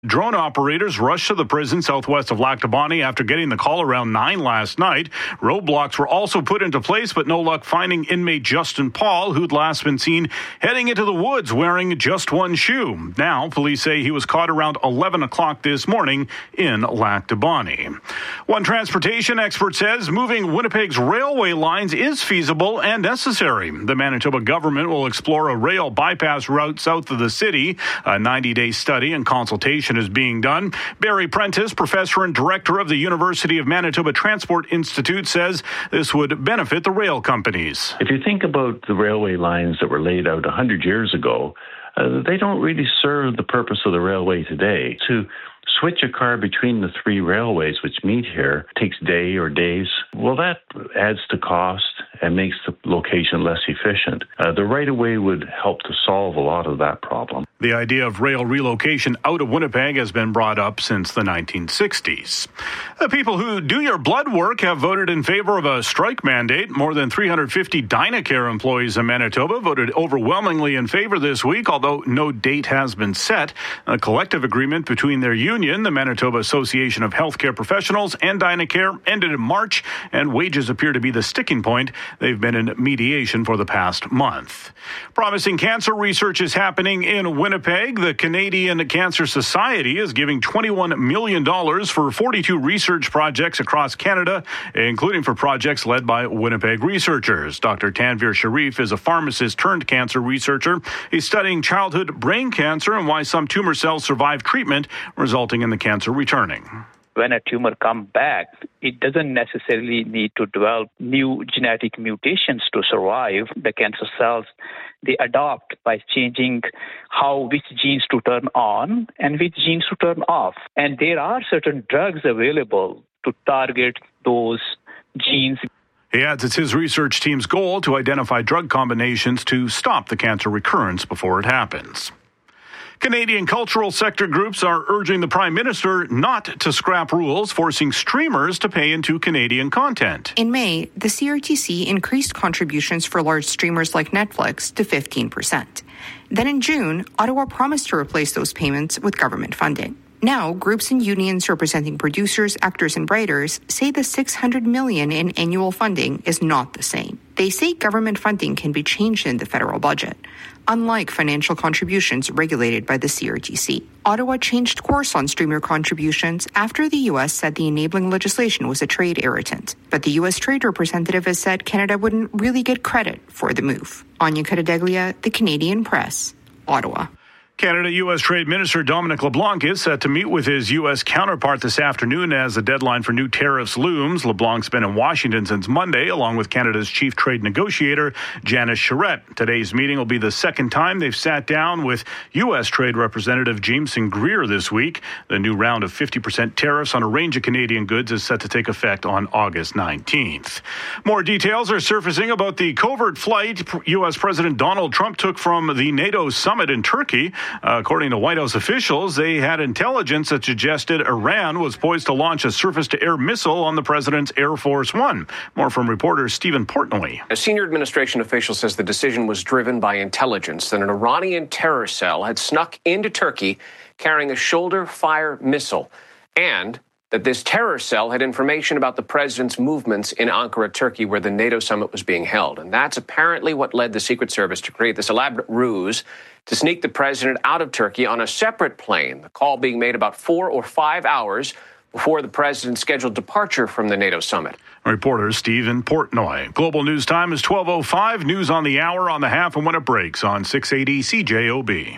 Drone operators rushed to the prison southwest of Lac Du Bonnet after getting the call around 9 last night. Roadblocks were also put into place, but no luck finding inmate Justin Paul, who'd last been seen heading into the woods wearing just one shoe. Now, police say he was caught around 11 o'clock this morning in Lac Du Bonnet. One transportation expert says moving Winnipeg's railway lines is feasible and necessary. The Manitoba government will explore a rail bypass route south of the city. A 90-day study and consultation is being done. Barry Prentice, professor and director of the University of Manitoba Transport Institute, says this would benefit the rail companies. If you think about the railway lines that were laid out 100 years ago, they don't really serve the purpose of the railway today. To switch a car between the three railways which meet here takes day or days. Well, that adds to cost and makes the location less efficient. The right-of-way would help to solve a lot of that problem. The idea of rail relocation out of Winnipeg has been brought up since the 1960s. The people who do your blood work have voted in favor of a strike mandate. More than 350 Dynacare employees in Manitoba voted overwhelmingly in favor this week, although no date has been set. A collective agreement between their union, the Manitoba Association of Healthcare Professionals, and Dynacare ended in March, and wages appear to be the sticking point. They've been in mediation for the past month. Promising cancer research is happening in Winnipeg. The Canadian Cancer Society is giving $21 million for 42 research projects across Canada, including for projects led by Winnipeg researchers. Dr. Tanvir Sharif is a pharmacist turned cancer researcher. He's studying childhood brain cancer and why some tumor cells survive treatment, resulting in the cancer returning. When a tumor comes back, it doesn't necessarily need to develop new genetic mutations to survive. The cancer cells, they adapt by changing which genes to turn on and which genes to turn off. And there are certain drugs available to target those genes. He adds it's his research team's goal to identify drug combinations to stop the cancer recurrence before it happens. Canadian cultural sector groups are urging the Prime Minister not to scrap rules forcing streamers to pay into Canadian content. In May, the CRTC increased contributions for large streamers like Netflix to 15%. Then in June, Ottawa promised to replace those payments with government funding. Now, groups and unions representing producers, actors, and writers say the $600 million in annual funding is not the same. They say government funding can be changed in the federal budget, unlike financial contributions regulated by the CRTC. Ottawa changed course on streamer contributions after the U.S. said the enabling legislation was a trade irritant. But the U.S. Trade Representative has said Canada wouldn't really get credit for the move. Anya Cuttadeglia, The Canadian Press, Ottawa. Canada-U.S. Trade Minister Dominic LeBlanc is set to meet with his U.S. counterpart this afternoon as the deadline for new tariffs looms. LeBlanc's been in Washington since Monday, along with Canada's chief trade negotiator, Janice Charette. Today's meeting will be the second time they've sat down with U.S. Trade Representative Jameson Greer this week. The new round of 50% tariffs on a range of Canadian goods is set to take effect on August 19th. More details are surfacing about the covert flight U.S. President Donald Trump took from the NATO summit in Turkey. According to White House officials, they had intelligence that suggested Iran was poised to launch a surface-to-air missile on the president's Air Force One. More from reporter Stephen Portnoy. A senior administration official says the decision was driven by intelligence that an Iranian terror cell had snuck into Turkey carrying a shoulder-fire missile, and that this terror cell had information about the president's movements in Ankara, Turkey, where the NATO summit was being held. And that's apparently what led the Secret Service to create this elaborate ruse to sneak the president out of Turkey on a separate plane, the call being made about 4 or 5 hours before the president's scheduled departure from the NATO summit. Reporter Stephen Portnoy. Global News Time is 12:05. News on the hour, on the half, and when it breaks on 680 CJOB.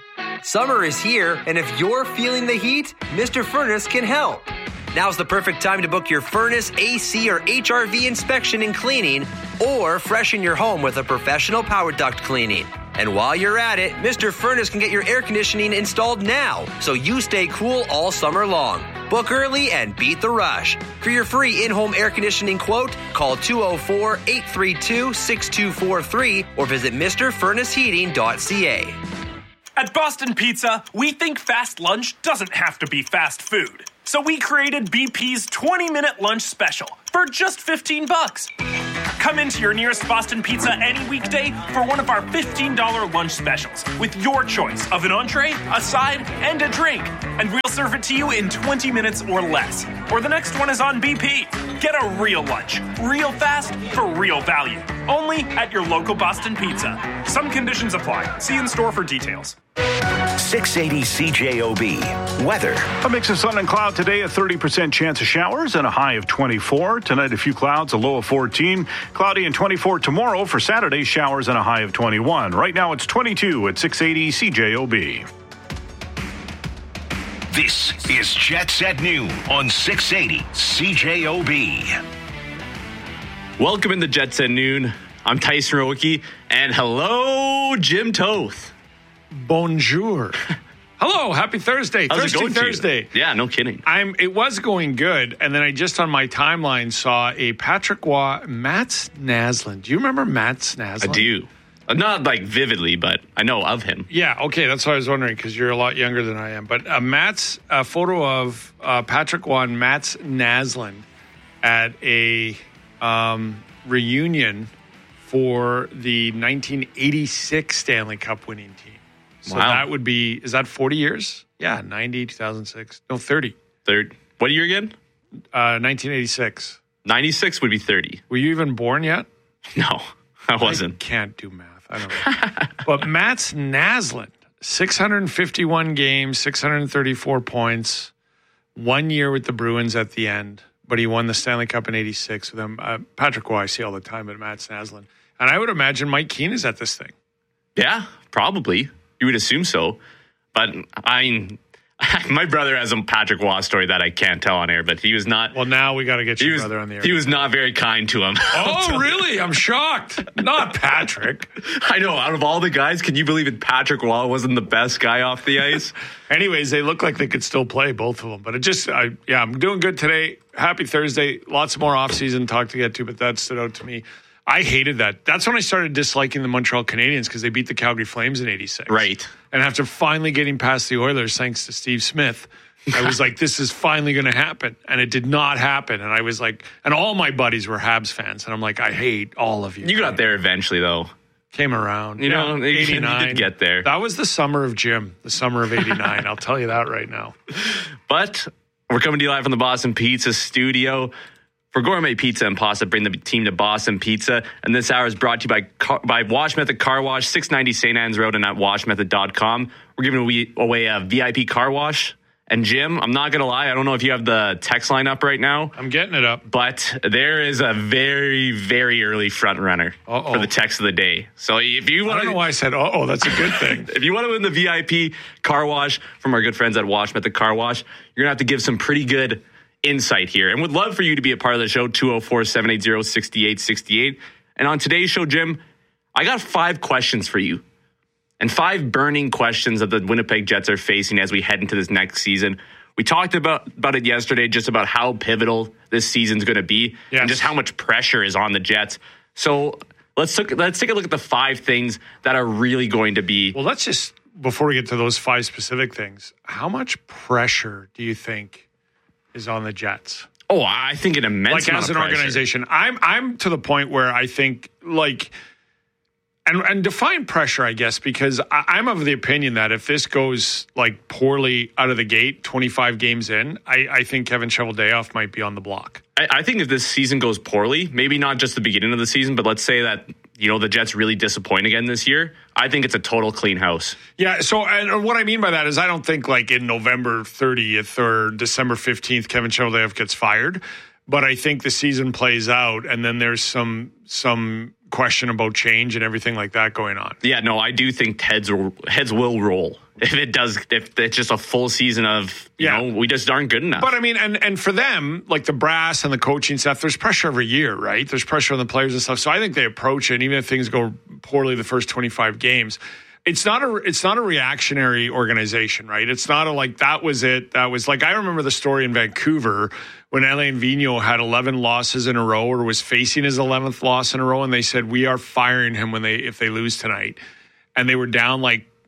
Summer is here, and if you're feeling the heat, Mr. Furnace can help. Now's the perfect time to book your furnace, AC, or HRV inspection and cleaning, or freshen your home with a professional power duct cleaning. And while you're at it, Mr. Furnace can get your air conditioning installed now, so you stay cool all summer long. Book early and beat the rush. For your free in-home air conditioning quote, call 204-832-6243 or visit MrFurnaceHeating.ca. At Boston Pizza, we think fast lunch doesn't have to be fast food. So we created BP's 20-minute lunch special for just $15. Come into your nearest Boston Pizza any weekday for one of our $15 lunch specials with your choice of an entree, a side, and a drink. And we'll serve it to you in 20 minutes or less. Or the next one is on BP. Get a real lunch, real fast, for real value. Only at your local Boston Pizza. Some conditions apply. See in store for details. 680 CJOB. Weather. A mix of sun and cloud today, a 30% chance of showers and a high of 24. Tonight, a few clouds, a low of 14. Cloudy and 24 tomorrow. For Saturday, showers and a high of 21. Right now, it's 22 at 680 CJOB. This is Jets at Noon on 680 CJOB. Welcome in the Jets at Noon. I'm Tyson Rowiecki, and hello, Jim Toth. Bonjour. Hello, happy Thursday. How's it going Thursday. Yeah, no kidding. It was going good, and then I just on my timeline saw a Patrick Waugh, Mats Naslund. Do you remember Mats Naslund? I do. Not like vividly, but I know of him. Yeah, okay, that's what I was wondering because you're a lot younger than I am. But a photo of Patrick Waugh and Mats Naslund at a reunion for the 1986 Stanley Cup winning team. So that would be, is that 40 years? Yeah, 90, 2006. No, 30. What year again? 1986. 96 would be 30. Were you even born yet? No, I wasn't. I can't do math. I don't know. But Mats Naslund, 651 games, 634 points, 1 year with the Bruins at the end, but he won the Stanley Cup in 86 with them. Patrick Waugh, I see all the time, but Mats Naslund. And I would imagine Mike Keane is at this thing. Yeah, probably. You would assume so. But I mean, my brother has a Patrick Waugh story that I can't tell on air, but he was not. Well, now we got to get your brother on the air. He was not very kind to him. Oh, really? I'm shocked. Not Patrick. I know. Out of all the guys, can you believe it? Patrick Waugh wasn't the best guy off the ice? Anyways, they look like they could still play, both of them. But I'm doing good today. Happy Thursday. Lots more off-season talk to get to, but that stood out to me. I hated that. That's when I started disliking the Montreal Canadiens because they beat the Calgary Flames in 86. Right. And after finally getting past the Oilers, thanks to Steve Smith, I was like, this is finally going to happen. And it did not happen. And I was like, and all my buddies were Habs fans. And I'm like, I hate all of you. You got there eventually, though. Came around. You know, 89. You did get there. That was the summer of Jim, the summer of 89. I'll tell you that right now. But we're coming to you live from the Boston Pizza studio. For gourmet pizza and pasta, bring the team to Boston Pizza. And this hour is brought to you by Wash Method Car Wash, 690 St. Anne's Road and at washmethod.com. We're giving away a VIP car wash. And Jim, I'm not going to lie, I don't know if you have the text line up right now. I'm getting it up. But there is a very, very early front runner for the text of the day. So if you want I don't know why I said, that's a good thing. If you want to win the VIP car wash from our good friends at Wash Method Car Wash, you're going to have to give some pretty good insight here, and would love for you to be a part of the show. 204-780-6868. And on today's show, Jim, I got 5 questions for you, and 5 burning questions that the Winnipeg Jets are facing as we head into this next season. We talked about it yesterday, just about how pivotal this season's going to be, and just how much pressure is on the Jets. So let's take a look at the 5 things that are really going to be. Well, let's just, before we get to those 5 specific things, how much pressure do you think is on the Jets? Oh, I think an immense amount of pressure. Like, as an organization, I'm to the point where I think, like, and define pressure, I guess, because I'm of the opinion that if this goes, like, poorly out of the gate, 25 games in, I think Kevin Cheveldayoff might be on the block. I think if this season goes poorly, maybe not just the beginning of the season, but let's say that, the Jets really disappoint again this year, I think it's a total clean house. Yeah, so and what I mean by that is I don't think like in November 30th or December 15th Kevin Cheveldayoff gets fired, but I think the season plays out and then there's some question about change and everything like that going on. Yeah, no, I do think heads will roll. If it's just a full season of, we just aren't good enough. But I mean, and for them, like the brass and the coaching staff, there's pressure every year, right? There's pressure on the players and stuff. So I think they approach it, even if things go poorly the first 25 games. It's not a reactionary organization, right? It's not that was it. That was like, I remember the story in Vancouver when Alain Vigneault had 11 losses in a row or was facing his 11th loss in a row. And they said, we are firing him if they lose tonight. And they were down like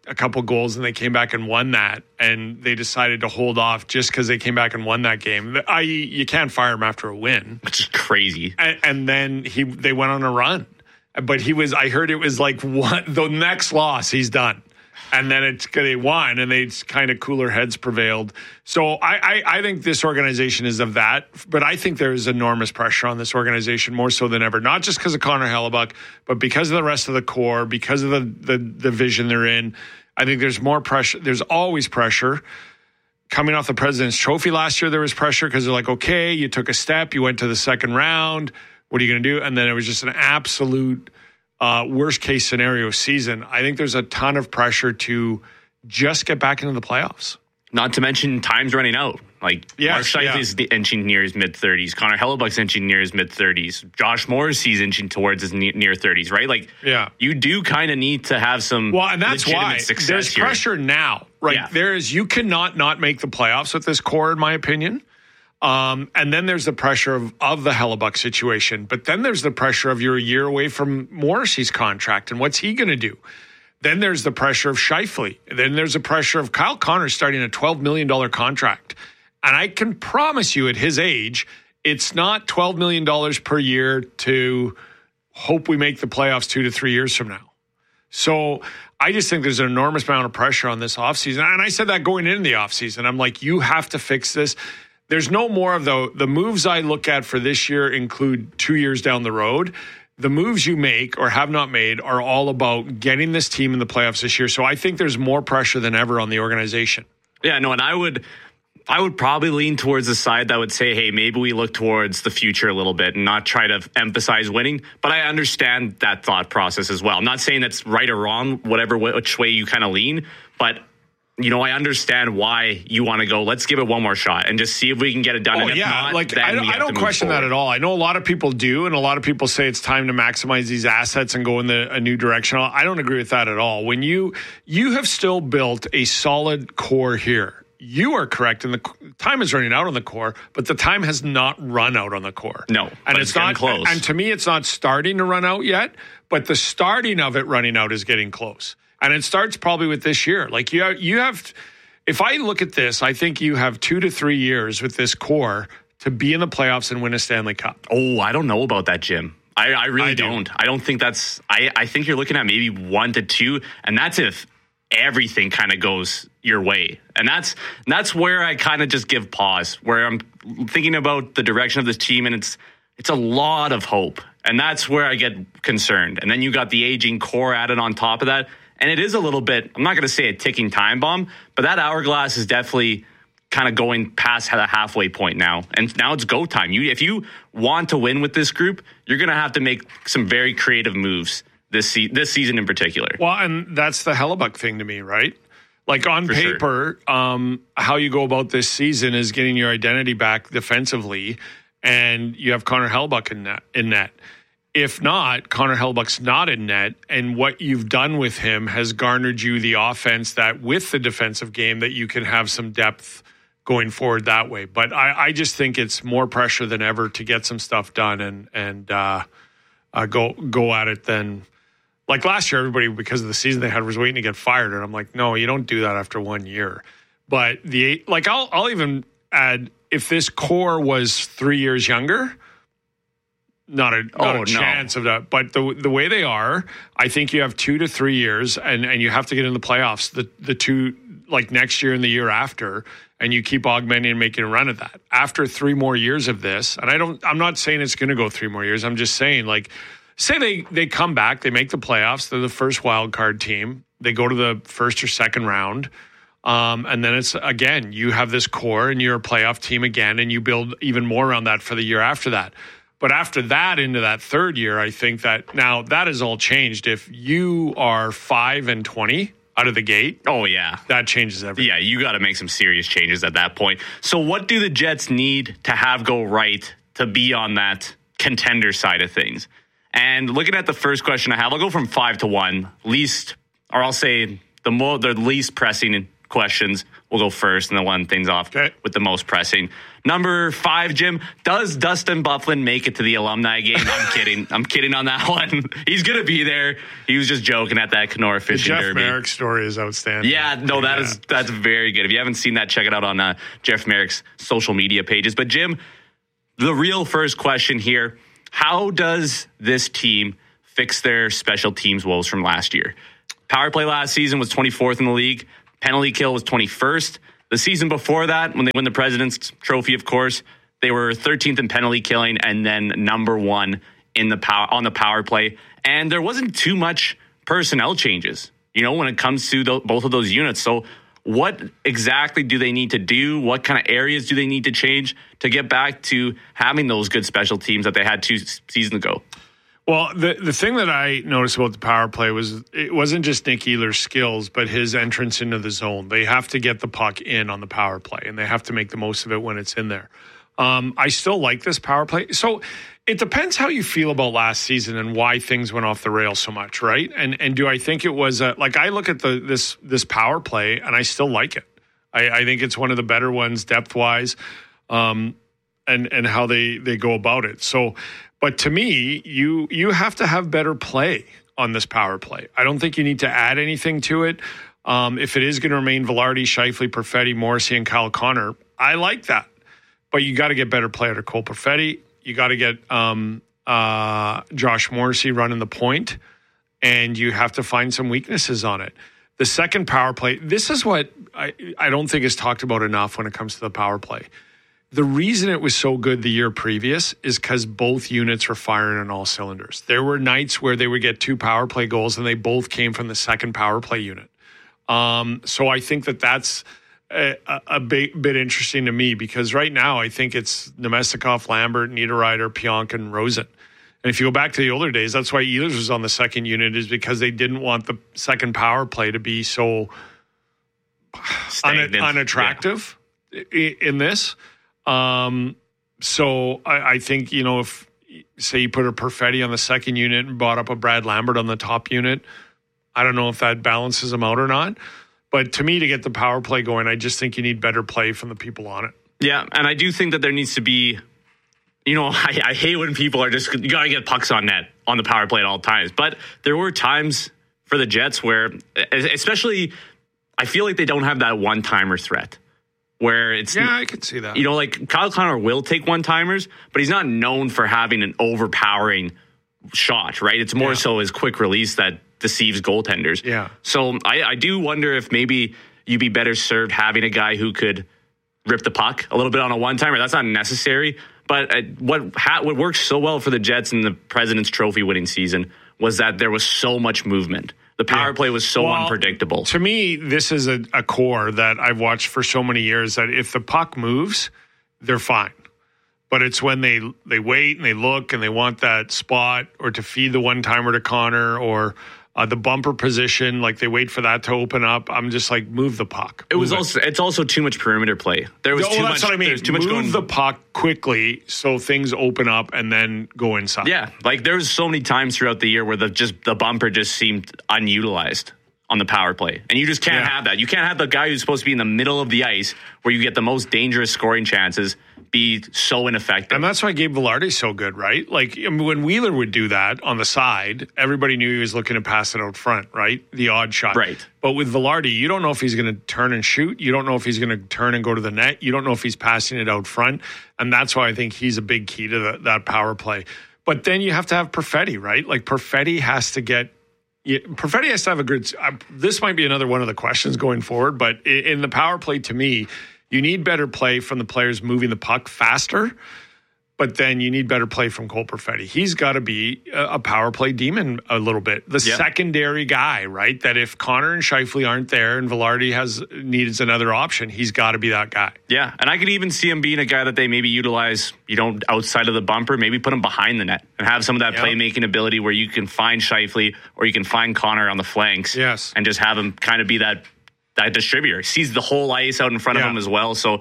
a couple goals and they came back and won that, and they decided to hold off just because they came back and won that game. I.e., you can't fire him after a win. Which is crazy. And then they went on a run. But I heard it was like the next loss, he's done. And then they won, and it's kind of cooler heads prevailed. So I think this organization is of that, but I think there is enormous pressure on this organization, more so than ever, not just because of Connor Hellebuyck, but because of the rest of the core, because of the division they're in. I think there's more pressure. There's always pressure. Coming off the President's Trophy last year, there was pressure because they're like, okay, you took a step, you went to the second round. What are you going to do? And then it was just an absolute worst case scenario season. I think there's a ton of pressure to just get back into the playoffs. Not to mention time's running out. Like, Mark Scheifele's inching near his mid-30s. Connor Hellebuyck's inching near his mid-30s. Josh Morrissey's inching towards his near 30s, right? Like, you do kind of need to have some and that's why there's here. Pressure now, right? Yeah. You cannot not make the playoffs with this core, in my opinion. And then there's the pressure of the Hellebuyck situation. But then there's the pressure of you're a year away from Morrissey's contract, and what's he going to do? Then there's the pressure of Scheifele. Then there's the pressure of Kyle Connor starting a $12 million contract. And I can promise you at his age, it's not $12 million per year to hope we make the playoffs 2 to 3 years from now. So I just think there's an enormous amount of pressure on this offseason. And I said that going into the offseason. I'm like, you have to fix this. There's no more of the moves I look at for this year include 2 years down the road. The moves you make or have not made are all about getting this team in the playoffs this year. So I think there's more pressure than ever on the organization. Yeah, no, and I would probably lean towards the side that would say, hey, maybe we look towards the future a little bit and not try to emphasize winning. But I understand that thought process as well. I'm not saying that's right or wrong, which way you kind of lean, but I understand why you want to go, let's give it one more shot and just see if we can get it done. Oh, and if not, I don't question that at all. I know a lot of people do, and a lot of people say it's time to maximize these assets and go in a new direction. I don't agree with that at all. When you have still built a solid core here, you are correct, and the time is running out on the core, but the time has not run out on the core. No, and it's not close. And to me, it's not starting to run out yet, but the starting of it running out is getting close. And it starts probably with this year. Like you have, if I look at this, I think you have 2 to 3 years with this core to be in the playoffs and win a Stanley Cup. Oh, I don't know about that, Jim. I really don't. I don't think that's, I think you're looking at maybe 1 to 2, and that's if everything kind of goes your way. And that's where I kind of just give pause, where I'm thinking about the direction of this team, and it's a lot of hope. And that's where I get concerned. And then you got the aging core added on top of that. And it is a little bit, I'm not going to say a ticking time bomb, but that hourglass is definitely kind of going past the halfway point now. And now it's go time. If you want to win with this group, you're going to have to make some very creative moves this season in particular. Well, and that's the Hellebuyck thing to me, right? Like on paper, how you go about this season is getting your identity back defensively, and you have Connor Hellebuyck in net. If not, Connor Hellebuyck's not in net, and what you've done with him has garnered you the offense that with the defensive game that you can have some depth going forward that way. But I just think it's more pressure than ever to get some stuff done and go at it than like last year. Everybody, because of the season they had, was waiting to get fired, and I'm like, no, you don't do that after 1 year. But I'll even add, if this core was 3 years younger, not a chance of that. But the way they are, I think you have 2 to 3 years, and you have to get in the playoffs the two, like next year and the year after, and you keep augmenting and making a run at that. After 3 more years of this, and I'm not saying it's going to go 3 more years. I'm just saying, like, say they come back, they make the playoffs, they're the first wild card team, they go to the first or second round. And then it's, again, you have this core and you're a playoff team again, and you build even more around that for the year after that. But after that, into that third year, I think that now that has all changed. If you are 5-20 out of the gate, oh yeah, that changes everything. Yeah, you got to make some serious changes at that point. So what do the Jets need to have go right to be on that contender side of things? And looking at the first question I have, I'll go from 5 to 1, least, or I'll say the least pressing questions. We'll go first and then one things off with the most pressing. Number 5, Jim, does Dustin Byfuglien make it to the alumni game? I'm kidding. I'm kidding on that one. He's going to be there. He was just joking at that Kenora Fishing Derby. The Jeff Merrick story is outstanding. Yeah, no, that's very good. If you haven't seen that, check it out on Jeff Merrick's social media pages. But Jim, the real first question here, how does this team fix their special teams woes from last year? Power play last season was 24th in the league. Penalty kill was 21st. The season before that, when they won the President's Trophy, of course, they were 13th in penalty killing and then number 1 in on the power play. And there wasn't too much personnel changes, when it comes to both of those units. So what exactly do they need to do? What kind of areas do they need to change to get back to having those good special teams that they had 2 seasons ago? Well, the thing that I noticed about the power play was it wasn't just Nick Ehlers' skills, but his entrance into the zone. They have to get the puck in on the power play, and they have to make the most of it when it's in there. I still like this power play. So it depends how you feel about last season and why things went off the rails so much, right? And do I think it was I look at this power play and I still like it. I think it's one of the better ones depth wise, and how they go about it. So. But to me, you have to have better play on this power play. I don't think you need to add anything to it. If it is going to remain Velarde, Scheifele, Perfetti, Morrissey, and Kyle Connor, I like that. But you got to get better play out of Cole Perfetti. You got to get Josh Morrissey running the point, and you have to find some weaknesses on it. The second power play, this is what I don't think is talked about enough when it comes to the power play. The reason it was so good the year previous is because both units were firing on all cylinders. There were nights where they would get 2 power play goals, and they both came from the second power play unit. So I think that's a bit interesting to me, because right now I think it's Nemestikov, Lambert, Niederreiter, Pionk, and Rosen. And if you go back to the older days, that's why Ehlers was on the second unit, is because they didn't want the second power play to be so unattractive in this. So I think, if say you put a Perfetti on the second unit and brought up a Brad Lambert on the top unit, I don't know if that balances them out or not. But to me, to get the power play going, I just think you need better play from the people on it. Yeah. And I do think that there needs to be, I hate when people are just, you got to get pucks on net on the power play at all times. But there were times for the Jets where, especially, I feel like they don't have that one-timer threat. Where it's I could see that. Kyle Connor will take one-timers, but he's not known for having an overpowering shot, right? It's more so his quick release that deceives goaltenders. Yeah. So I do wonder if maybe you'd be better served having a guy who could rip the puck a little bit on a one-timer. That's not necessary, but what worked so well for the Jets in the President's Trophy winning season was that there was so much movement. The power play was so unpredictable. To me, this is a core that I've watched for so many years, that if the puck moves, they're fine. But it's when they wait and they look and they want that spot, or to feed the one-timer to Connor, or the bumper position, like they wait for that to open up. I'm just like, move the puck. It's also too much perimeter play. There was too much. That's what I mean. Move the puck quickly so things open up and then go inside. Yeah, like there was so many times throughout the year where the bumper just seemed unutilized on the power play, and you just can't have that. You can't have the guy who's supposed to be in the middle of the ice where you get the most dangerous scoring chances be so ineffective. And that's why Gabe Velarde is so good, right? Like when Wheeler would do that on the side, everybody knew he was looking to pass it out front, right? The odd shot. Right. But with Velarde, you don't know if he's going to turn and shoot. You don't know if he's going to turn and go to the net. You don't know if he's passing it out front. And that's why I think he's a big key to that power play. But then you have to have Perfetti, right? Like Perfetti has to have a good... this might be another one of the questions going forward, but in the power play, to me, you need better play from the players moving the puck faster, but then you need better play from Cole Perfetti. He's got to be a power play demon a little bit. The secondary guy, right? That if Connor and Scheifele aren't there and Velarde needs another option, he's got to be that guy. Yeah, and I could even see him being a guy that they maybe utilize, outside of the bumper, maybe put him behind the net and have some of that playmaking ability where you can find Scheifele or you can find Connor on the flanks. Yes. And just have him kind of be that distributor. Sees the whole ice out in front of him as well. So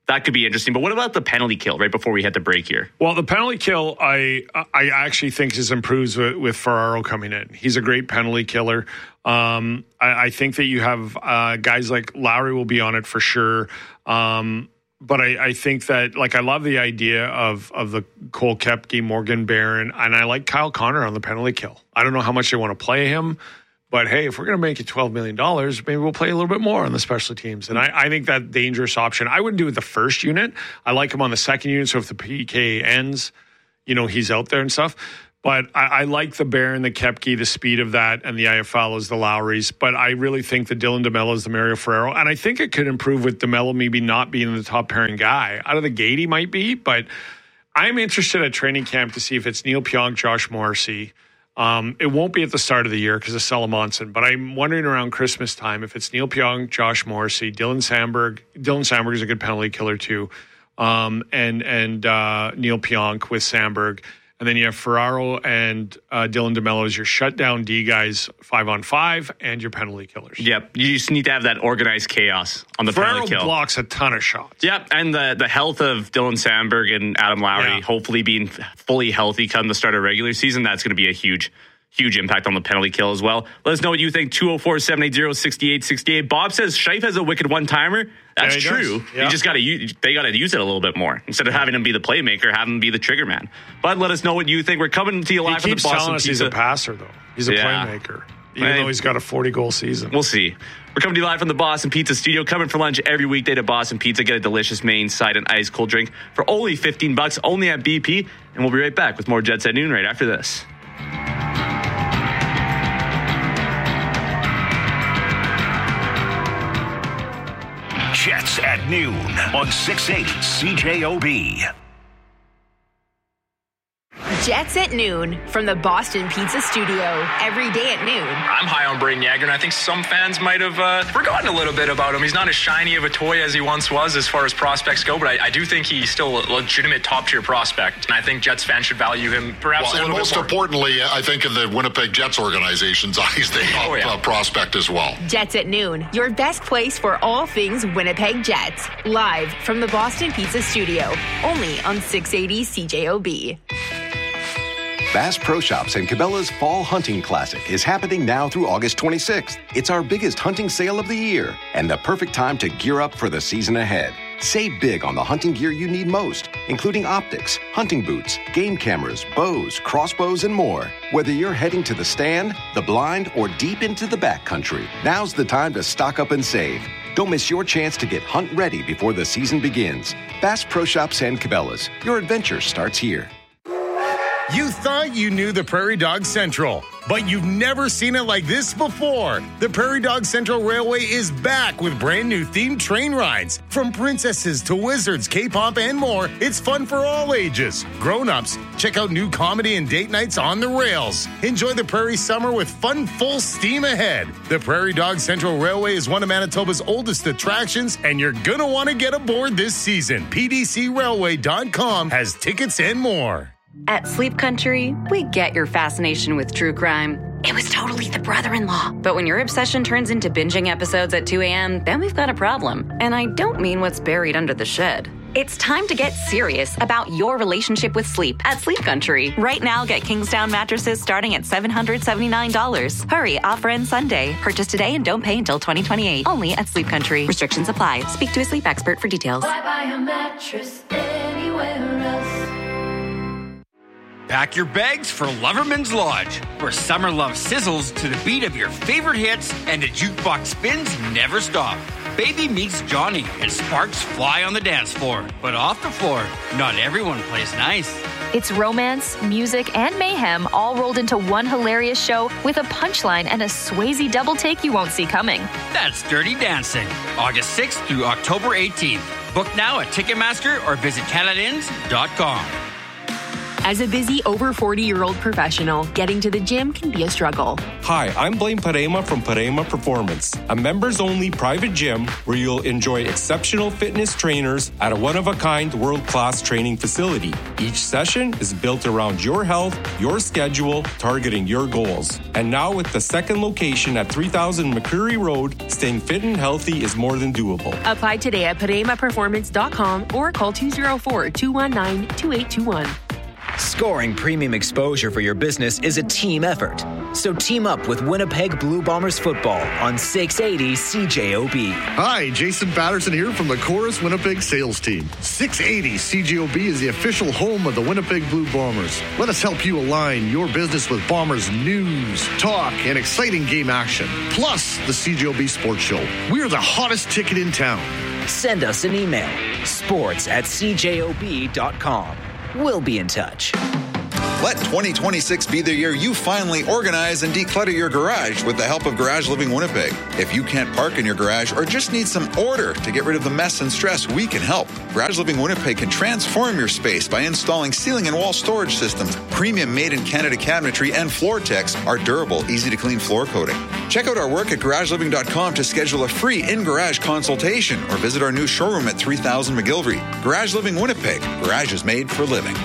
that could be interesting. But what about the penalty kill right before we hit the break here? Well, the penalty kill, I actually think has improved with Ferraro coming in. He's a great penalty killer. I think that you have guys like Lowry will be on it for sure. But I think that, like, I love the idea of the Cole Koepke, Morgan Barron, and I like Kyle Connor on the penalty kill. I don't know how much they want to play him. But, hey, if we're going to make it $12 million, maybe we'll play a little bit more on the special teams. And I think that dangerous option. I wouldn't do it with the first unit. I like him on the second unit. So if the PK ends, he's out there and stuff. But I like the Barron, the Koepke, the speed of that, and the Iafalos, the Lowrys. But I really think that Dylan DeMello is the Mario Ferraro. And I think it could improve with DeMello maybe not being the top pairing guy. Out of the gate, he might be. But I'm interested at training camp to see if it's Neil Pionk, Josh Morrissey. It won't be at the start of the year because of Salamonson, but I'm wondering around Christmas time if it's Neil Pionk, Josh Morrissey, Dylan Sandberg. Dylan Sandberg is a good penalty killer too, and Neil Pionk with Sandberg. And then you have Ferraro and Dylan DeMello as your shutdown D guys 5-on-5 and your penalty killers. Yep. You just need to have that organized chaos on the penalty kill. Ferraro blocks a ton of shots. Yep. And the health of Dylan Sandberg and Adam Lowry hopefully being fully healthy come the start of regular season, that's going to be a huge impact on the penalty kill as well. Let us know what you think. 204-780-6868. Bob says Scheif has a wicked one-timer. That's true. Yeah. They got to use it a little bit more. Instead of having him be the playmaker, have him be the trigger man. But let us know what you think. We're coming to you live from the Boston telling us Pizza. He's a passer, though. He's a playmaker. Even though he's got a 40-goal season. We'll see. We're coming to you live from the Boston Pizza studio. Coming for lunch every weekday to Boston Pizza. Get a delicious main, side, and ice cold drink for only $15, only at BP. And we'll be right back with more Jets at Noon right after this. Jets at Noon on 680 CJOB. Jets at Noon from the Boston Pizza studio every day at noon. I'm high on Braden Yager, and I think some fans might have forgotten a little bit about him. He's not as shiny of a toy as he once was as far as prospects go, but I do think he's still a legitimate top-tier prospect, and I think Jets fans should value him perhaps a little bit more. And most importantly, I think in the Winnipeg Jets organization's eyes, they have a prospect as well. Jets at Noon, your best place for all things Winnipeg Jets. Live from the Boston Pizza studio, only on 680 CJOB. Bass Pro Shops and Cabela's Fall Hunting Classic is happening now through August 26th. It's our biggest hunting sale of the year and the perfect time to gear up for the season ahead. Save big on the hunting gear you need most, including optics, hunting boots, game cameras, bows, crossbows, and more. Whether you're heading to the stand, the blind, or deep into the backcountry, now's the time to stock up and save. Don't miss your chance to get hunt ready before the season begins. Bass Pro Shops and Cabela's. Your adventure starts here. You thought you knew the Prairie Dog Central, but you've never seen it like this before. The Prairie Dog Central Railway is back with brand new themed train rides. From princesses to wizards, K-pop, and more, it's fun for all ages. Grown-ups, check out new comedy and date nights on the rails. Enjoy the Prairie summer with fun full steam ahead. The Prairie Dog Central Railway is one of Manitoba's oldest attractions, and you're gonna want to get aboard this season. PDCRailway.com has tickets and more. At Sleep Country, we get your fascination with true crime. It was totally the brother-in-law. But when your obsession turns into binging episodes at 2 a.m., then we've got a problem. And I don't mean what's buried under the shed. It's time to get serious about your relationship with sleep at Sleep Country. Right now, get Kingsdown mattresses starting at $779. Hurry, offer ends Sunday. Purchase today and don't pay until 2028. Only at Sleep Country. Restrictions apply. Speak to a sleep expert for details. Why buy a mattress anywhere else? Pack your bags for Loverman's Lodge, where summer love sizzles to the beat of your favorite hits and the jukebox spins never stop. Baby meets Johnny and sparks fly on the dance floor. But off the floor, not everyone plays nice. It's romance, music, and mayhem all rolled into one hilarious show with a punchline and a Swayze double take you won't see coming. That's Dirty Dancing, August 6th through October 18th. Book now at Ticketmaster or visit CanadaInns.com. As a busy over 40-year-old professional, getting to the gym can be a struggle. Hi, I'm Blaine Parema from Parema Performance, a members-only private gym where you'll enjoy exceptional fitness trainers at a one-of-a-kind world-class training facility. Each session is built around your health, your schedule, targeting your goals. And now with the second location at 3000 McCreary Road, staying fit and healthy is more than doable. Apply today at ParemaPerformance.com or call 204-219-2821. Scoring premium exposure for your business is a team effort. So team up with Winnipeg Blue Bombers football on 680 CJOB. Hi, Jason Patterson here from the Chorus Winnipeg sales team. 680 CJOB is the official home of the Winnipeg Blue Bombers. Let us help you align your business with Bombers news, talk, and exciting game action. Plus the CJOB Sports Show. We're the hottest ticket in town. Send us an email, sports@cjob.com. We'll be in touch. Let 2026 be the year you finally organize and declutter your garage with the help of Garage Living Winnipeg. If you can't park in your garage or just need some order to get rid of the mess and stress, we can help. Garage Living Winnipeg can transform your space by installing ceiling and wall storage systems, premium made-in-Canada cabinetry, and Floor-Tex, our durable, easy-to-clean floor coating. Check out our work at garageliving.com to schedule a free in-garage consultation or visit our new showroom at 3000 McGillivray. Garage Living Winnipeg. Garage is made for living.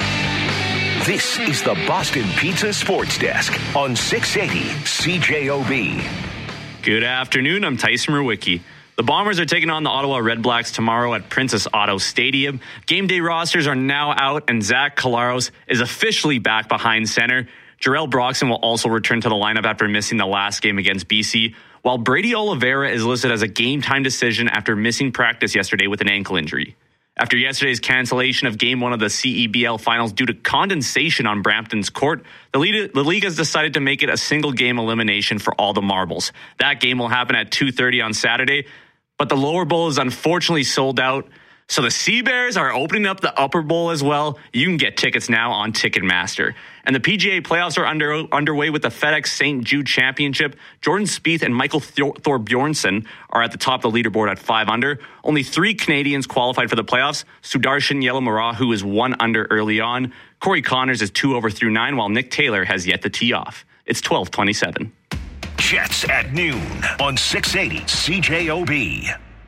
This is the Boston Pizza Sports Desk on 680 CJOB. Good afternoon. I'm Tyson Murwicki. The Bombers are taking on the Ottawa Red Blacks tomorrow at Princess Auto Stadium. Game day rosters are now out, and Zach Collaros is officially back behind center. Jarrell Broxton will also return to the lineup after missing the last game against BC, while Brady Oliveira is listed as a game-time decision after missing practice yesterday with an ankle injury. After yesterday's cancellation of Game 1 of the CEBL Finals due to condensation on Brampton's court, the league has decided to make it a single-game elimination for all the marbles. That game will happen at 2:30 on Saturday, but the lower bowl is unfortunately sold out, so the Sea Bears are opening up the upper bowl as well. You can get tickets now on Ticketmaster. And the PGA playoffs are underway with the FedEx St. Jude Championship. Jordan Spieth and Michael Thorbjornsen are at the top of the leaderboard at 5 under. Only 3 Canadians qualified for the playoffs. Sudarshan Yellamara, who is 1 under early on. Corey Connors is 2 over through 9, while Nick Taylor has yet to tee off. It's 12:27. Jets at noon on 680 CJOB.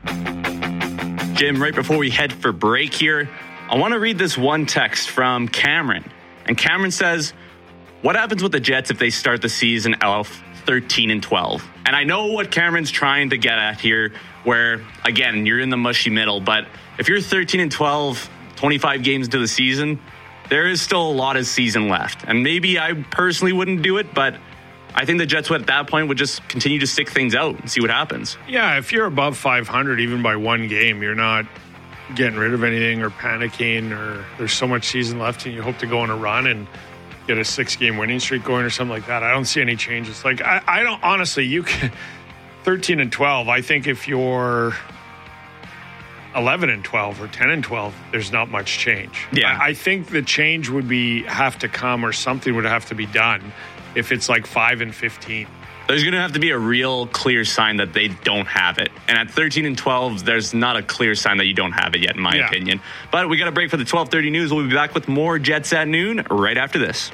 Jim, right before we head for break here, I want to read this one text from Cameron. And Cameron says, what happens with the Jets if they start the season off 13-12? And I know what Cameron's trying to get at here, where, again, you're in the mushy middle. But if you're 13-12, 25 games into the season, there is still a lot of season left. And maybe I personally wouldn't do it, but I think the Jets at that point would just continue to stick things out and see what happens. Yeah, if you're above 500, even by one game, you're not getting rid of anything or panicking, or there's so much season left and you hope to go on a run and get a 6-game winning streak going or something like that. I don't see any changes. Like, I don't, honestly, you can 13-12. I think if you're 11-12 or 10-12, there's not much change. Yeah. I think the change would have to come, or something would have to be done if it's like 5-15. There's going to have to be a real clear sign that they don't have it. And at 13-12, there's not a clear sign that you don't have it yet, in my opinion. But we got a break for the 12:30 news. We'll be back with more Jets at noon right after this.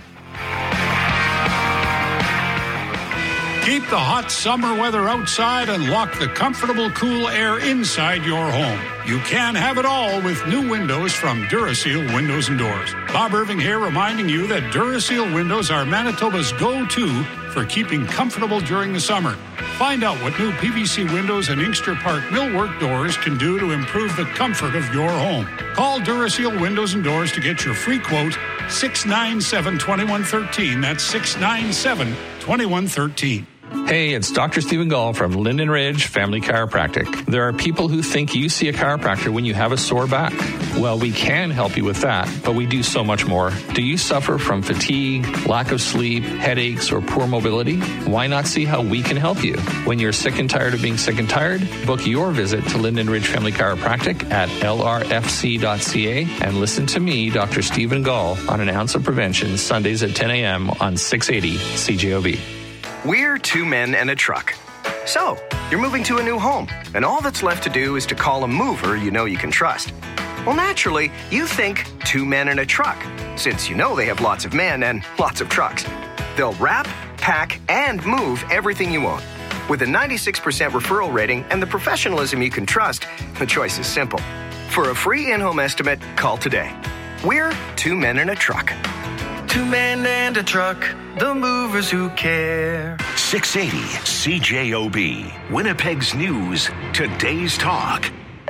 Keep the hot summer weather outside and lock the comfortable, cool air inside your home. You can have it all with new windows from Duraseal Windows and Doors. Bob Irving here, reminding you that Duraseal windows are Manitoba's go-to for keeping comfortable during the summer. Find out what new PVC windows and Inkster Park millwork doors can do to improve the comfort of your home. Call Duraseal Windows and Doors to get your free quote, 697-2113. That's 697-2113. Hey, it's Dr. Stephen Gall from Linden Ridge Family Chiropractic. There are people who think you see a chiropractor when you have a sore back. Well, we can help you with that, but we do so much more. Do you suffer from fatigue, lack of sleep, headaches, or poor mobility? Why not see how we can help you? When you're sick and tired of being sick and tired, book your visit to Linden Ridge Family Chiropractic at lrfc.ca and listen to me, Dr. Stephen Gall, on An Ounce of Prevention, Sundays at 10 a.m. on 680 CJOB. We're 2 men and a truck. So, you're moving to a new home, and all that's left to do is to call a mover you know you can trust. Well, naturally, you think 2 men and a truck. since you know they have lots of men and lots of trucks. They'll wrap, pack, and move everything you own. With a 96% referral rating and the professionalism you can trust, the choice is simple. For a free in-home estimate, call today. We're 2 men and a truck. 2 men and a truck, the movers who care. 680 CJOB, Winnipeg's news, today's talk.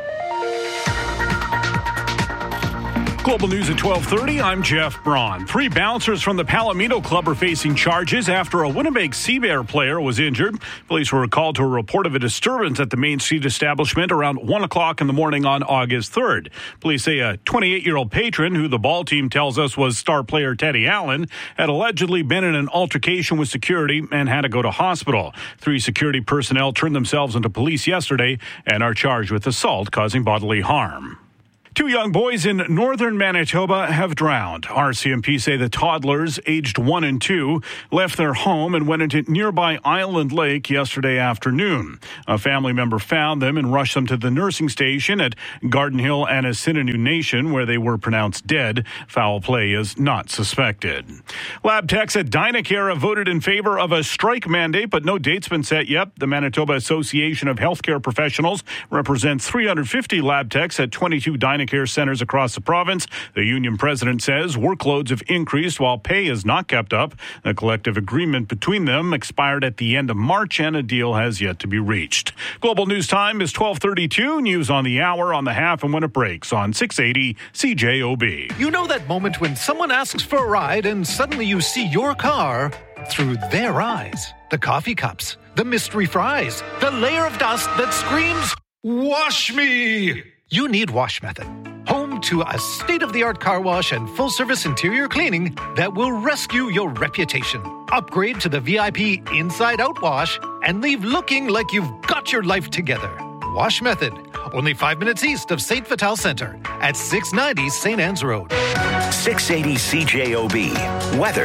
Global News at 12:30. I'm Jeff Braun. 3 bouncers from the Palomino Club are facing charges after a Winnipeg Sea Bear player was injured. Police were called to a report of a disturbance at the Main Street establishment around 1 o'clock in the morning on August 3rd. Police say a 28-year-old patron, who the ball team tells us was star player Teddy Allen, had allegedly been in an altercation with security and had to go to hospital. 3 security personnel turned themselves into police yesterday and are charged with assault causing bodily harm. 2 young boys in northern Manitoba have drowned. RCMP say the toddlers, aged 1 and 2, left their home and went into nearby Island Lake yesterday afternoon. A family member found them and rushed them to the nursing station at Garden Hill and Asininu Nation, where they were pronounced dead. Foul play is not suspected. Lab techs at Dynacare have voted in favor of a strike mandate, but no date's been set yet. The Manitoba Association of Healthcare Professionals represents 350 lab techs at 22 Dynacare centers across the province. The union president says workloads have increased while pay is not kept up. The collective agreement between them expired at the end of March and a deal has yet to be reached. Global News Time is 12:32. News on the hour, on the half, and when it breaks on 680 CJOB. You know that moment when someone asks for a ride and suddenly you see your car through their eyes. The coffee cups, the mystery fries, the layer of dust that screams, "Wash me!" You need Wash Method, home to a state-of-the-art car wash and full-service interior cleaning that will rescue your reputation. Upgrade to the VIP inside-out wash and leave looking like you've got your life together. Wash Method, only 5 minutes east of St. Vital Center at 690 St. Anne's Road. 680 CJOB, weather.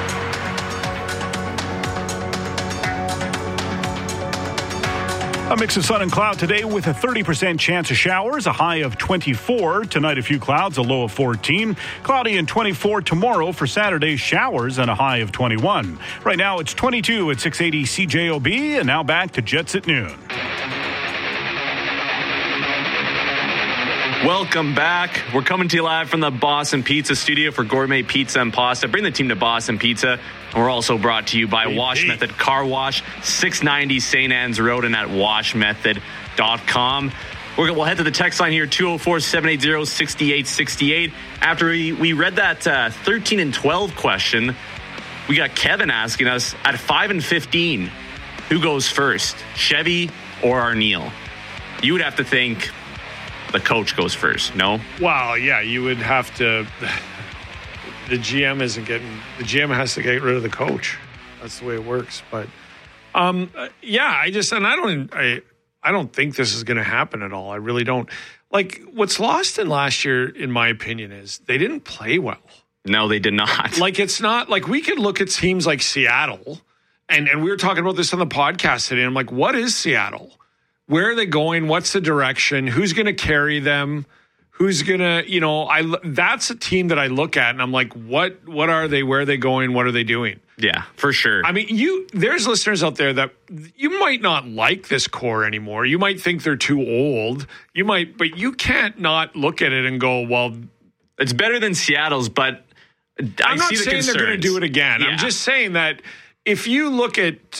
A mix of sun and cloud today with a 30% chance of showers, a high of 24. Tonight, a few clouds, a low of 14. Cloudy and 24 tomorrow. For Saturday, showers and a high of 21. Right now, it's 22 at 680 CJOB. And now back to Jets at noon. Welcome back. We're coming to you live from the Boston Pizza studio for gourmet pizza and pasta. Bring the team to Boston Pizza. And we're also brought to you by Wash Method Car Wash, 690 St. Anne's Road, and at washmethod.com. We'll head to the text line here, 204-780-6868. After we read that 13 and 12 question, we got Kevin asking us, at 5 and 15, who goes first, Chevy or Arneal? You would have to think the coach goes first, no? Well, yeah, you would have to. The GM has to get rid of the coach. That's the way it works. But yeah, I don't think this is going to happen at all. I really don't. Like, what's lost in last year, in my opinion, is they didn't play well. No, they did not. Like, it's not like we could look at teams like Seattle, and we were talking about this on the podcast today. I'm like, what is Seattle? Where are they going? What's the direction? Who's going to carry them? Who's going to, that's a team that I look at and I'm like, what are they? Where are they going? What are they doing? Yeah, for sure. I mean, there's listeners out there that you might not like this core anymore. You might think they're too old. But you can't not look at it and go, well, it's better than Seattle's, but I'm not saying they're going to do it again. Yeah. I'm just saying that if you look at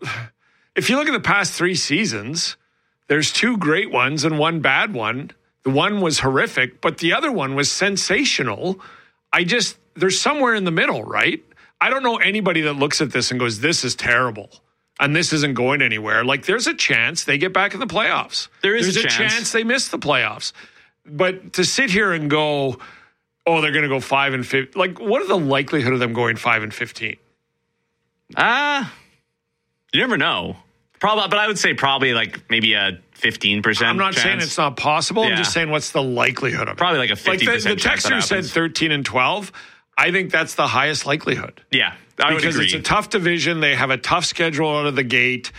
the past 3 seasons, there's 2 great ones and 1 bad one. The one was horrific, but the other one was sensational. There's somewhere in the middle, right? I don't know anybody that looks at this and goes, this is terrible and this isn't going anywhere. Like, there's a chance they get back in the playoffs. There's a chance they miss the playoffs. But to sit here and go, oh, they're going to go 5 and 15. Like, what are the likelihood of them going 5 and 15? You never know. Probably, but I would say probably like maybe a 15%. I'm not saying it's not possible. Yeah. I'm just saying what's the likelihood of it? Probably like a 50% chance. The texter said 13 and 12. I think that's the highest likelihood. Yeah, I would agree. Because it's a tough division. They have a tough schedule out of the gate.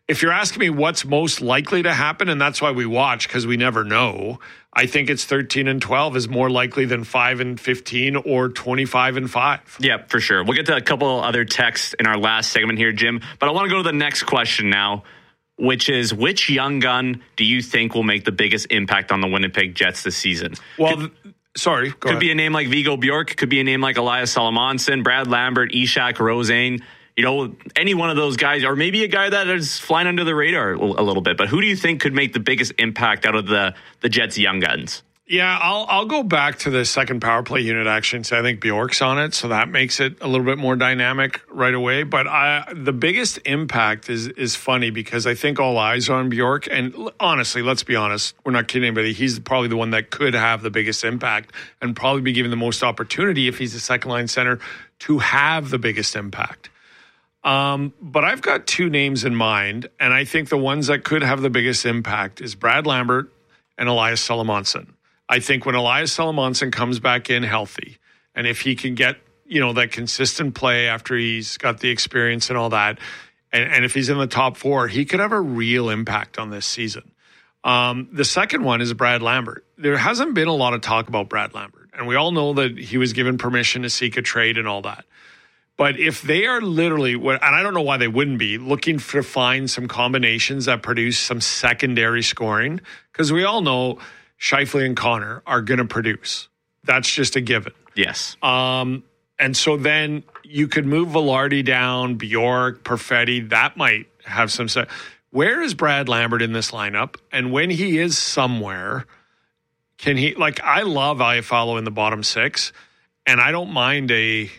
if you're asking me what's most likely to happen, and that's why we watch, because we never know, I think it's 13-12 is more likely than 5-15 or 25-5. Yeah, for sure. We'll get to a couple other texts in our last segment here, Jim. But I want to go to the next question now, which is, which young gun do you think will make the biggest impact on the Winnipeg Jets this season? Well, could be a name like Viggo Bjork, could be a name like Elias Salomonsson, Brad Lambert, Ishak Rosane. You know, any one of those guys, or maybe a guy that is flying under the radar a little bit. But who do you think could make the biggest impact out of the Jets' young guns? Yeah, I'll go back to the second power play unit, actually, and say I think Bjork's on it, so that makes it a little bit more dynamic right away. But the biggest impact is funny because I think all eyes are on Bjork. And honestly, let's be honest, we're not kidding anybody. He's probably the one that could have the biggest impact and probably be given the most opportunity if he's a second-line center to have the biggest impact. But I've got two names in mind, and I think the ones that could have the biggest impact is Brad Lambert and Elias Salomonsson. I think when Elias Salomonsson comes back in healthy, and if he can get, that consistent play after he's got the experience and all that, and if he's in the top four, he could have a real impact on this season. The second one is Brad Lambert. There hasn't been a lot of talk about Brad Lambert, and we all know that he was given permission to seek a trade and all that. But if they are literally, and I don't know why they wouldn't be, looking to find some combinations that produce some secondary scoring, because we all know Scheifele and Connor are going to produce. That's just a given. Yes. And so then you could move Velarde down, Bjork, Perfetti. That might have some. Where is Brad Lambert in this lineup? And when he is somewhere, can he, I love Iafallo in the bottom six, and I don't mind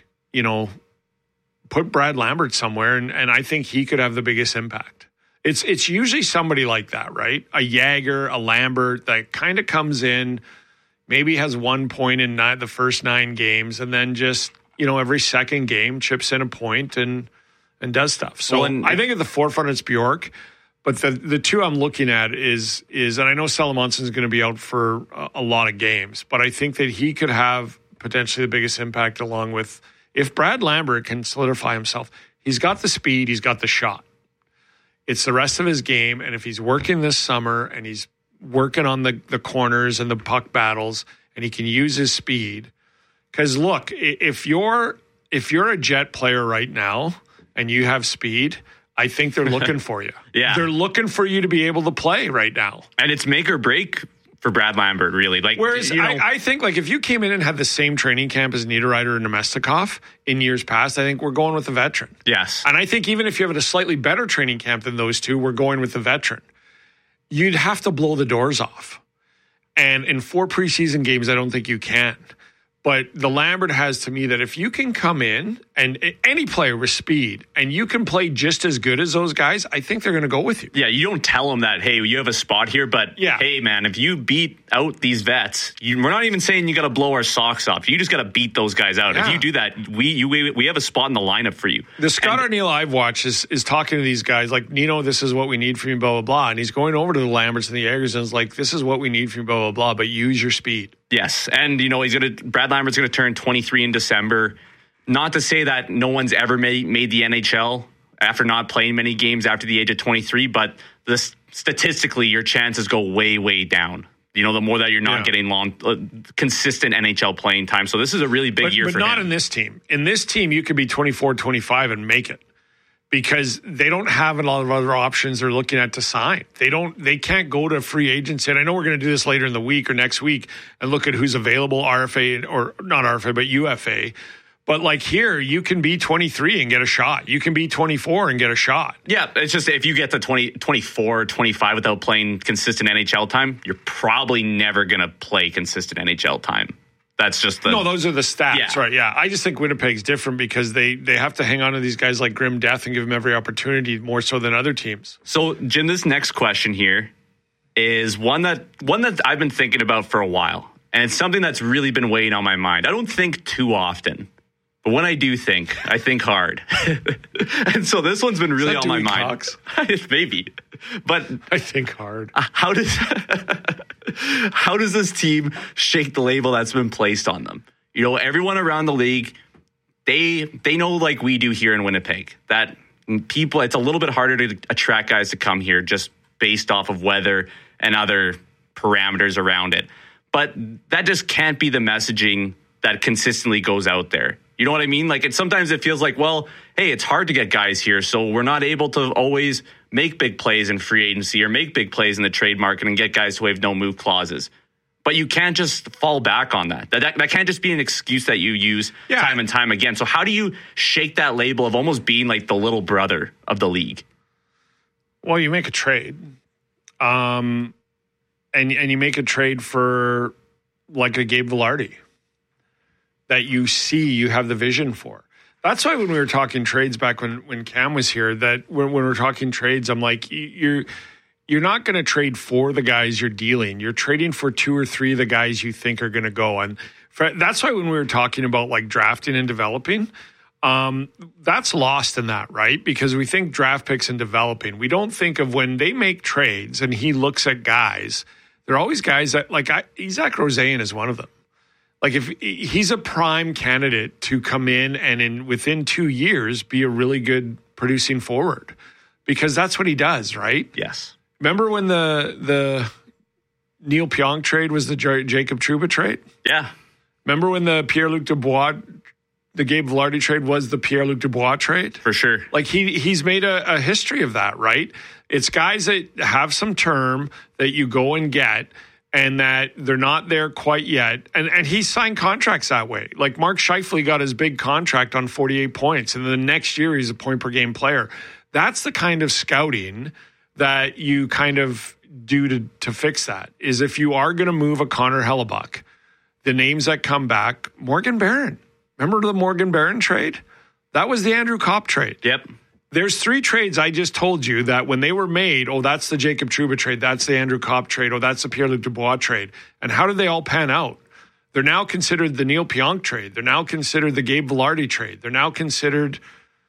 put Brad Lambert somewhere, and I think he could have the biggest impact. It's usually somebody like that, right? A Jagger, a Lambert that kind of comes in, maybe has 1 point in the first 9 games, and then just, every second game chips in a point and does stuff. So I think at the forefront it's Bjork, but the two I'm looking at is and I know Salomonsson's going to be out for a lot of games, but I think that he could have potentially the biggest impact along with, if Brad Lambert can solidify himself, he's got the speed, he's got the shot. It's the rest of his game, and if he's working this summer and he's working on the corners and the puck battles, and he can use his speed. Because look, if you're a Jet player right now and you have speed, I think they're looking for you. Yeah, they're looking for you to be able to play right now, and it's make or break for Brad Lambert, really. Whereas I think if you came in and had the same training camp as Niederreiter and Nemestikov in years past, I think we're going with the veteran. Yes. And I think even if you have a slightly better training camp than those two, we're going with the veteran. You'd have to blow the doors off. And in 4 preseason games, I don't think you can. But the Lambert has to me that if you can come in, and any player with speed, and you can play just as good as those guys, I think they're going to go with you. Yeah, you don't tell them that, hey, you have a spot here, but hey, man, if you beat out these vets, we're not even saying you got to blow our socks off. You just got to beat those guys out. Yeah. If you do that, we have a spot in the lineup for you. The Scott Arniel I've watched is talking to these guys like, Nino, this is what we need from you, blah, blah, blah. And he's going over to the Lamberts and the Jaggers and is like, this is what we need from you, blah, blah, blah, but use your speed. Yes, and Brad Lambert's going to turn 23 in December. Not to say that no one's ever made the NHL after not playing many games after the age of 23, but statistically, your chances go way, way down. The more that you're not getting consistent NHL playing time. So this is a really big year for him. But not in this team. In this team, you could be 24, 25 and make it. Because they don't have a lot of other options they're looking at to sign. They can't go to free agency. And I know we're going to do this later in the week or next week and look at who's available, RFA, or not RFA, but UFA. But here, you can be 23 and get a shot. You can be 24 and get a shot. Yeah, it's just if you get to 24, 25 without playing consistent NHL time, you're probably never going to play consistent NHL time. That's just No, those are the stats, right? Yeah. I just think Winnipeg's different because they have to hang on to these guys like grim death and give them every opportunity more so than other teams. So, Jim, this next question here is one that I've been thinking about for a while. And it's something that's really been weighing on my mind. I don't think too often. But when I do think, I think hard. And so this one's been really on my mind. Maybe. But I think hard. How does this team shake the label that's been placed on them? Everyone around the league, they know like we do here in Winnipeg that people, it's a little bit harder to attract guys to come here just based off of weather and other parameters around it. But that just can't be the messaging that consistently goes out there. You know what I mean? Like, sometimes it feels like, well, hey, it's hard to get guys here, so we're not able to always make big plays in free agency or make big plays in the trade market and get guys who have no move clauses. But you can't just fall back on that. That can't just be an excuse that you use time and time again. So how do you shake that label of almost being like the little brother of the league? Well, you make a trade. And you make a trade for like a Gabe Vilardi that you see you have the vision for. That's why when we were talking trades back when Cam was here, that when we're talking trades, I'm like, you're not going to trade for the guys you're dealing. You're trading for 2 or 3 of the guys you think are going to go. And that's why when we were talking about like drafting and developing, that's lost in that, right? Because we think draft picks and developing. We don't think of when they make trades and he looks at guys. They're always guys that, like, Isaac Rosean is one of them. Like, if he's a prime candidate to come in and within 2 years be a really good producing forward, because that's what he does, right? Yes. Remember when the Neil Pionk trade was the Jacob Trouba trade? Yeah. Remember when the Pierre-Luc Dubois, the Gabe Vilardi trade was the Pierre-Luc Dubois trade? For sure. Like, he's made a history of that, right? It's guys that have some term that you go and get, and that they're not there quite yet. And he signed contracts that way. Like, Mark Scheifele got his big contract on 48 points, and then the next year he's a point-per-game player. That's the kind of scouting that you kind of do to fix that, is if you are going to move a Connor Hellebuyck, the names that come back, Morgan Barron. Remember the Morgan Barron trade? That was the Andrew Kopp trade. Yep. There's 3 trades I just told you that when they were made, that's the Jacob Trouba trade, that's the Andrew Kopp trade, that's the Pierre-Luc Dubois trade. And how did they all pan out? They're now considered the Neil Pionk trade. They're now considered the Gabe Vilardi trade. They're now considered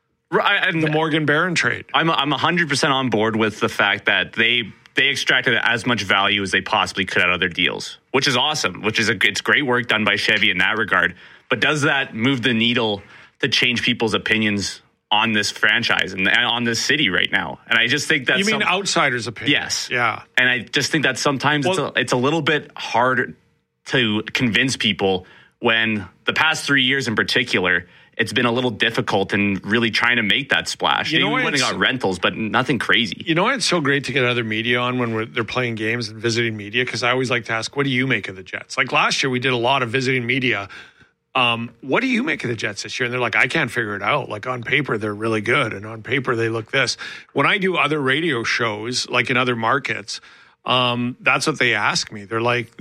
the Morgan Barron trade. I'm 100% on board with the fact that they extracted as much value as they possibly could out of their deals, which is awesome, it's great work done by Chevy in that regard. But does that move the needle to change people's opinions on this franchise and on this city right now? And I just think that's... You mean outsiders' opinions? Yes. Yeah. And I just think that sometimes it's a little bit hard to convince people when the past 3 years in particular, it's been a little difficult in really trying to make that splash. Maybe we went and got rentals, but nothing crazy. You know why it's so great to get other media on when they're playing games and visiting media? Because I always like to ask, what do you make of the Jets? Like last year, we did a lot of visiting media. What do you make of the Jets this year? And they're like, I can't figure it out. Like, on paper, they're really good. And on paper, they look this. When I do other radio shows, like in other markets, that's what they ask me.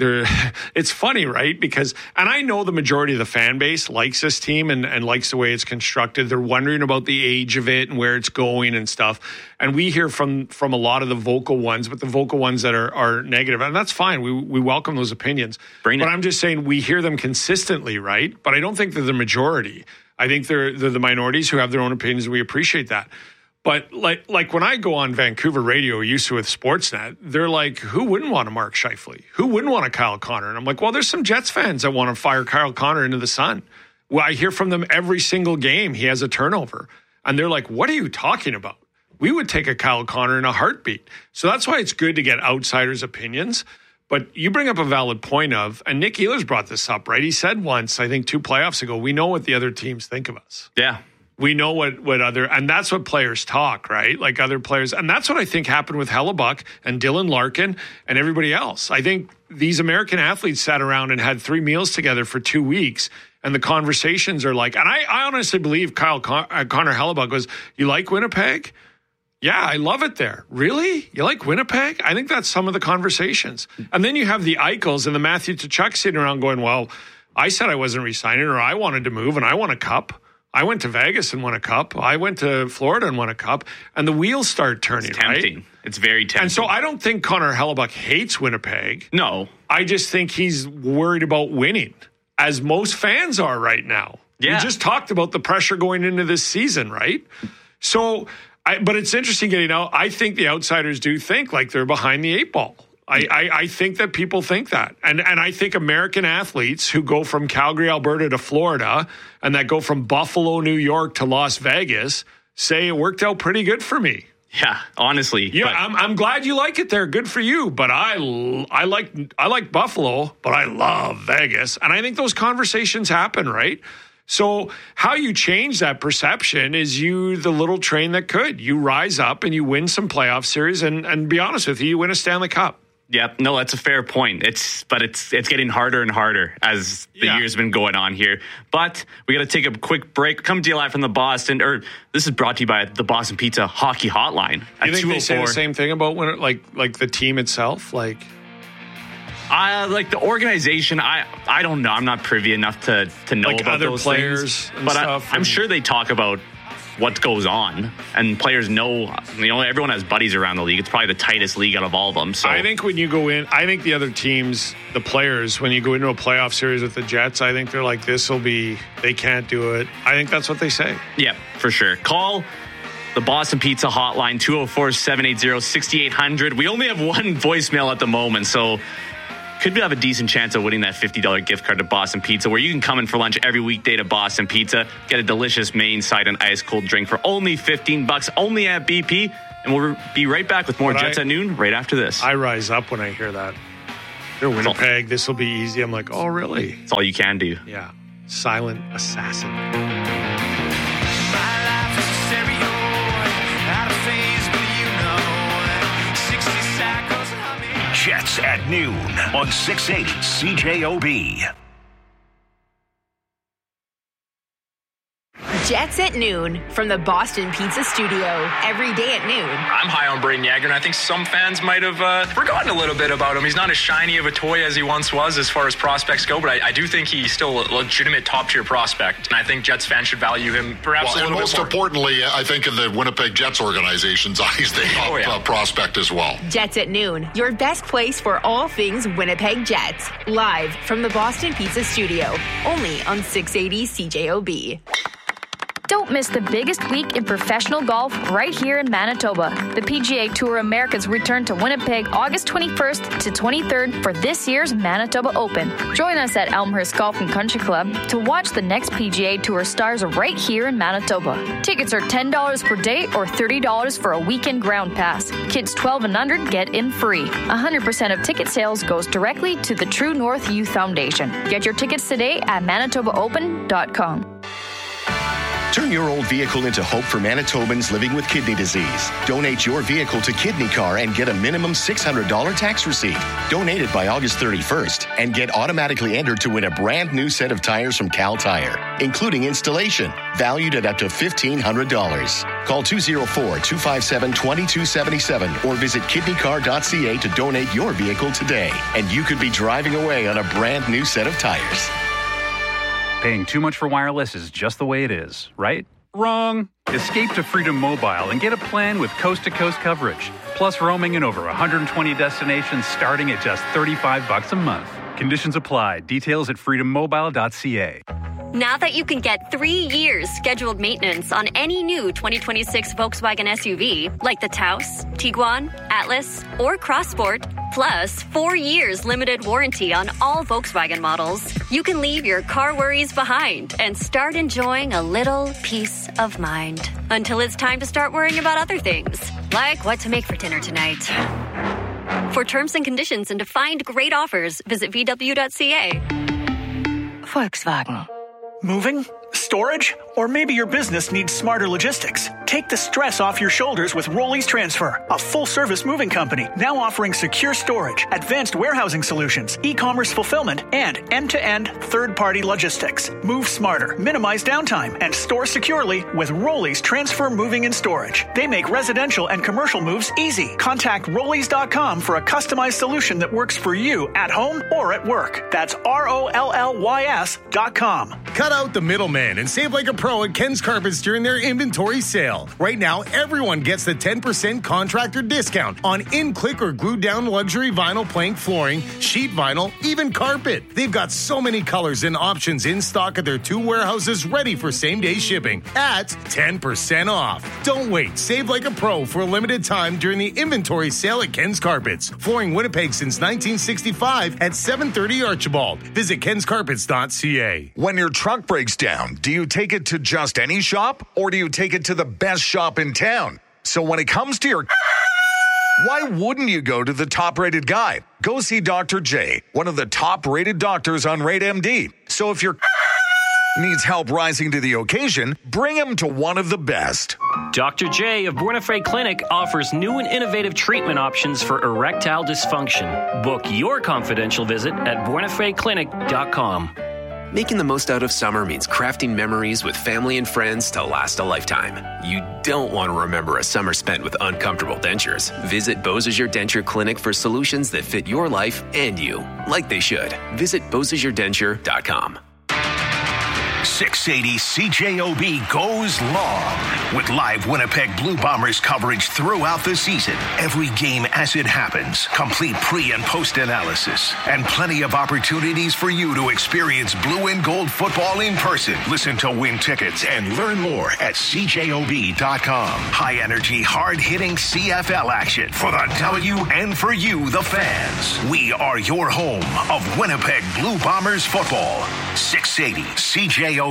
It's funny, right? Because, and I know the majority of the fan base likes this team and likes the way it's constructed. They're wondering about the age of it and where it's going and stuff. And we hear from a lot of the vocal ones, but the vocal ones that are negative, and that's fine. We welcome those opinions. But I'm just saying we hear them consistently, right? But I don't think they're the majority. I think they're the minorities who have their own opinions, and we appreciate that. But like when I go on Vancouver radio, used to with Sportsnet, they're like, who wouldn't want a Mark Scheifele? Who wouldn't want a Kyle Connor? And I'm like, well, there's some Jets fans that want to fire Kyle Connor into the sun. Well, I hear from them every single game he has a turnover. And they're like, what are you talking about? We would take a Kyle Connor in a heartbeat. So that's why it's good to get outsiders' opinions. But you bring up a valid point and Nick Ehlers brought this up, right? He said once, I think 2 playoffs ago, we know what the other teams think of us. Yeah. We know what other, and that's what players talk, right? Like other players. And that's what I think happened with Hellebuyck and Dylan Larkin and everybody else. I think these American athletes sat around and had 3 meals together for 2 weeks. And the conversations are like, and I honestly believe Connor Hellebuyck was, you like Winnipeg? Yeah, I love it there. Really? You like Winnipeg? I think that's some of the conversations. And then you have the Eichels and the Matthew Tkachuk sitting around going, well, I said I wasn't resigning, or I wanted to move and I want a cup. I went to Vegas and won a cup. I went to Florida and won a cup. And the wheels start turning, it's tempting. Right? It's very tempting. And so I don't think Connor Hellebuyck hates Winnipeg. No. I just think he's worried about winning, as most fans are right now. Yeah. We just talked about the pressure going into this season, right? So, but it's interesting getting out. I think the outsiders do think like they're behind the 8 ball. I think that people think that. And I think American athletes who go from Calgary, Alberta to Florida, and that go from Buffalo, New York to Las Vegas, say it worked out pretty good for me. Yeah, honestly. Yeah, I'm glad you like it there. Good for you. But I like Buffalo, but I love Vegas. And I think those conversations happen, right? So how you change that perception is you, the little train that could. You rise up and you win some playoff series and be honest with you win a Stanley Cup. Yep. No, that's a fair point. It's getting harder and harder as the year's been going on here. But we got to take a quick break. Come to you live from the Boston, or this is brought to you by the Boston Pizza Hockey Hotline. You think they say the same thing about when like the team itself? Like the organization, I don't know. I'm not privy enough to know like about other those players things. And but stuff. I'm sure they talk about what goes on, and players know, everyone has buddies around the league. It's probably the tightest league out of all of them. So I think when you go in, I think the other teams, the players, when you go into a playoff series with the Jets, I think they're like, they can't do it. I think that's what they say. Yeah, for sure. Call the Boston Pizza Hotline, 204-780-6800. We only have one voicemail at the moment, so could have a decent chance of winning that $50 gift card to Boston Pizza, where you can come in for lunch every weekday to Boston Pizza, get a delicious main side and ice cold drink for only $15, only at BP. And we'll be right back with more Jets at Noon right after this. I rise up when I hear that. They're Winnipeg. This will be easy. I'm like, oh, really? It's all you can do. Yeah. Silent assassin. Jets at Noon on 680 CJOB. Jets at Noon from the Boston Pizza Studio. Every day at noon. I'm high on Braden Yager, and I think some fans might have forgotten a little bit about him. He's not as shiny of a toy as he once was as far as prospects go, but I do think he's still a legitimate top-tier prospect, and I think Jets fans should value him perhaps a little bit more. And most importantly, I think in the Winnipeg Jets organization's eyes, they have prospect as well. Jets at Noon, your best place for all things Winnipeg Jets. Live from the Boston Pizza Studio. Only on 680 CJOB. Don't miss the biggest week in professional golf right here in Manitoba. The PGA Tour Americas return to Winnipeg August 21st to 23rd for this year's Manitoba Open. Join us at Elmhurst Golf and Country Club to watch the next PGA Tour stars right here in Manitoba. Tickets are $10 per day or $30 for a weekend ground pass. Kids 12 and under get in free. 100% of ticket sales goes directly to the True North Youth Foundation. Get your tickets today at manitobaopen.com. Turn your old vehicle into hope for Manitobans living with kidney disease. Donate your vehicle to Kidney Car and get a minimum $600 tax receipt. Donate it by August 31st and get automatically entered to win a brand new set of tires from Cal Tire, including installation, valued at up to $1,500. Call 204-257-2277 or visit kidneycar.ca to donate your vehicle today. And you could be driving away on a brand new set of tires. Paying too much for wireless is just the way it is, right? Wrong. Escape to Freedom Mobile and get a plan with coast-to-coast coverage, plus roaming in over 120 destinations starting at just $35 a month. Conditions apply. Details at freedommobile.ca. Now that you can get 3 years scheduled maintenance on any new 2026 Volkswagen SUV, like the Taos, Tiguan, Atlas, or Crossport, plus 4 years limited warranty on all Volkswagen models, you can leave your car worries behind and start enjoying a little peace of mind. Until it's time to start worrying about other things, like what to make for dinner tonight. For terms and conditions and to find great offers, visit VW.ca. Volkswagen. Moving? Storage? Or maybe your business needs smarter logistics. Take the stress off your shoulders with Rollies Transfer, a full-service moving company now offering secure storage, advanced warehousing solutions, e-commerce fulfillment, and end-to-end third-party logistics. Move smarter, minimize downtime, and store securely with Rollies Transfer Moving and Storage. They make residential and commercial moves easy. Contact Rollies.com for a customized solution that works for you at home or at work. That's ROLLYS.com. Cut out the middleman and save like a pro at Ken's Carpets during their inventory sale. Right now, everyone gets the 10% contractor discount on in-click or glued-down luxury vinyl plank flooring, sheet vinyl, even carpet. They've got so many colors and options in stock at their 2 warehouses ready for same-day shipping at 10% off. Don't wait. Save like a pro for a limited time during the inventory sale at Ken's Carpets. Flooring Winnipeg since 1965 at 730 Archibald. Visit kenscarpets.ca. When your truck breaks down, down, do you take it to just any shop or do you take it to the best shop in town? So when it comes to your why wouldn't you go to the top-rated guy? Go see Dr. J, one of the top-rated doctors on RateMD. So if your needs help rising to the occasion, bring him to one of the best. Dr. J of Buenafre Clinic offers new and innovative treatment options for erectile dysfunction. Book your confidential visit at buenafreclinic.com. Making the most out of summer means crafting memories with family and friends to last a lifetime. You don't want to remember a summer spent with uncomfortable dentures. Visit Beausejour Denture Clinic for solutions that fit your life and you, like they should. Visit BeausejourDenture.com. 680 CJOB goes long with live Winnipeg Blue Bombers coverage throughout the season. Every game as it happens, complete pre- and post-analysis, and plenty of opportunities for you to experience blue and gold football in person. Listen to win tickets and learn more at CJOB.com. High-energy, hard-hitting CFL action for the W and for you, the fans. We are your home of Winnipeg Blue Bombers football. 680 CJOB.